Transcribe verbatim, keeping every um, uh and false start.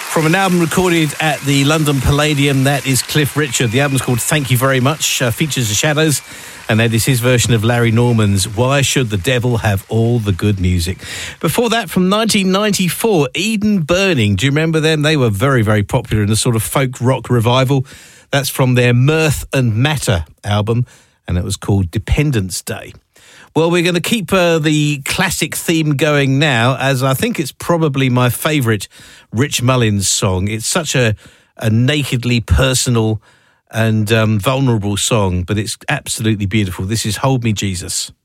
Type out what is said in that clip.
From an album recorded at the London Palladium, that is Cliff Richard. The album's called Thank You Very Much, uh, features the Shadows, and that is his version of Larry Norman's Why Should the Devil Have All the Good Music. Before that, from nineteen ninety-four, Eden Burning. Do you remember them? They were very, very popular in a sort of folk rock revival. That's from their Mirth and Matter album, and it was called Dependence Day. Well, we're going to keep uh, the classic theme going now, as I think it's probably my favourite Rich Mullins song. It's such a, a nakedly personal and um, vulnerable song, but it's absolutely beautiful. This is Hold Me, Jesus.